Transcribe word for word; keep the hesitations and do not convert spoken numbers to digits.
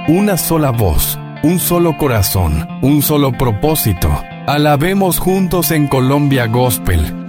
una sola voz, un solo corazón, un solo propósito. Alabemos juntos en Colombia Gospel.